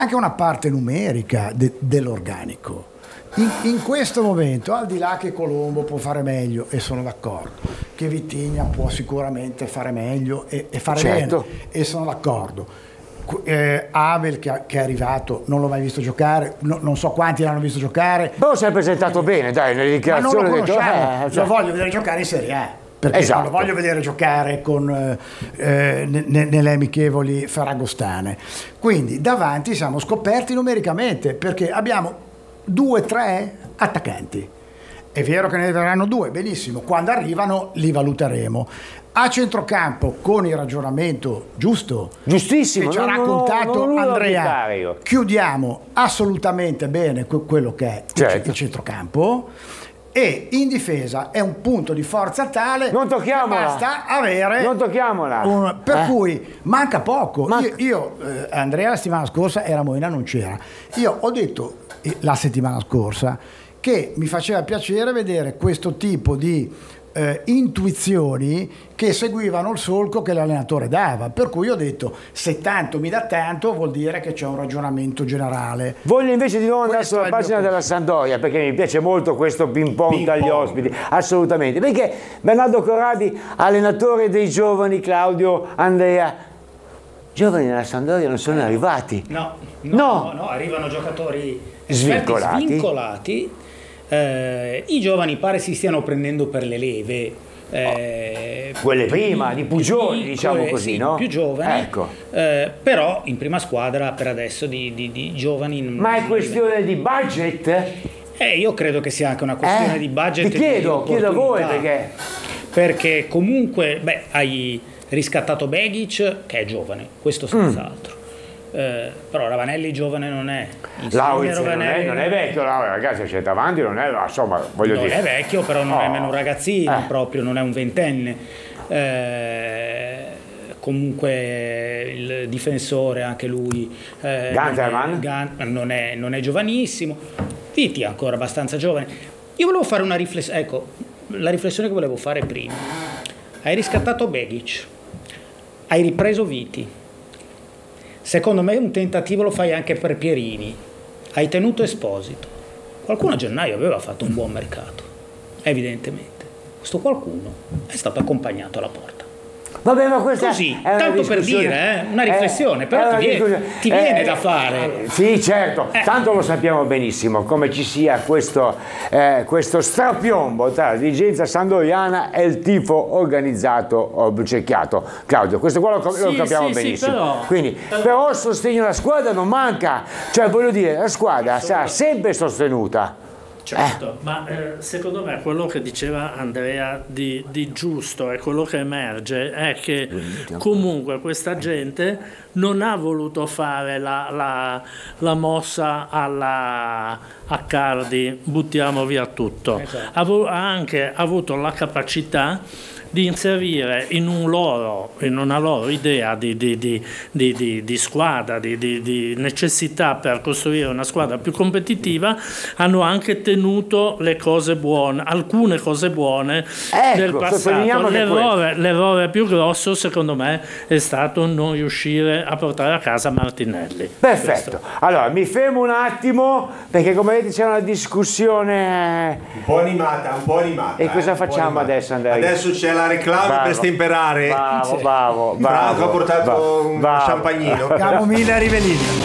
anche una parte numerica dell'organico. In questo momento, al di là che Colombo può fare meglio, e sono d'accordo, che Vitigna può sicuramente fare meglio e fare bene, e sono d'accordo. Abel che è arrivato, non l'ho mai visto giocare, non so quanti l'hanno visto giocare. Però si è presentato bene, dai, nelle dichiarazioni. Ma non lo conosciamo, lo voglio vedere giocare in Serie A. Perché non lo voglio vedere giocare nelle amichevoli ferragostane. Quindi davanti siamo scoperti numericamente, perché abbiamo 2-3 attaccanti. È vero che ne verranno 2, benissimo, quando arrivano li valuteremo. A centrocampo, con il ragionamento giustissimo che ci ha raccontato Andrea, chiudiamo assolutamente bene quello che è il centrocampo. E in difesa è un punto di forza tale, non tocchiamola, basta avere, non tocchiamola, per cui manca poco. Io Andrea la settimana scorsa era Moina, non c'era. Io ho detto la settimana scorsa che mi faceva piacere vedere questo tipo di intuizioni che seguivano il solco che l'allenatore dava, per cui ho detto se tanto mi dà tanto vuol dire che c'è un ragionamento generale. Voglio invece di nuovo andare sulla pagina della Sampdoria, perché mi piace molto questo ping pong dagli ospiti, assolutamente, perché Bernardo Corradi, allenatore dei giovani, Claudio, Andrea, giovani nella Sampdoria non sono arrivati, no, arrivano giocatori svincolati. I giovani pare si stiano prendendo per le leve, quelle prima di Pugioni, diciamo così, no? Più giovani, ecco. Però in prima squadra per adesso di giovani. Ma è questione di budget? Io credo che sia anche una questione di budget. Ti chiedo a voi perché comunque hai riscattato Begic, che è giovane, questo senz'altro. Però Ravanelli giovane non è. Lauritz non è vecchio, ragazzi, c'è davanti, non è, insomma, voglio dire. Non è vecchio, però non è nemmeno un ragazzino, proprio, non è un ventenne. Comunque il difensore, anche lui, Ganterman non è giovanissimo. Viti è ancora abbastanza giovane. Io volevo fare una riflessione, ecco, la riflessione che volevo fare prima. Hai riscattato Begic, hai ripreso Viti. Secondo me un tentativo lo fai anche per Pierini. Hai tenuto Esposito. Qualcuno a gennaio aveva fatto un buon mercato, evidentemente. Questo qualcuno è stato accompagnato alla porta. Vabbè, ma questa così, tanto per dire, una riflessione, però ti viene da fare. Sì, certo, tanto lo sappiamo benissimo come ci sia questo strapiombo tra la dirigenza sampdoriana e il tifo organizzato blucerchiato. Claudio, questo qua lo capiamo benissimo. Quindi, però il sostegno alla squadra non manca, cioè voglio dire, la squadra sarà sempre sostenuta. Certo, ma secondo me quello che diceva Andrea di giusto e quello che emerge è che comunque questa gente non ha voluto fare la mossa a Cardi, buttiamo via tutto, ha anche avuto la capacità di inserire in una loro idea di squadra, di necessità per costruire una squadra più competitiva, hanno anche tenuto le cose buone, alcune cose buone del passato. L'errore più grosso secondo me è stato non riuscire a portare a casa Martinelli. Perfetto, allora mi fermo un attimo perché come vedete c'è una discussione un po' animata. E cosa facciamo adesso, Andrea? Adesso c'è la reclama per stemperare. Bravo. Franco ha portato un champagnino. Camomilla Rivelino.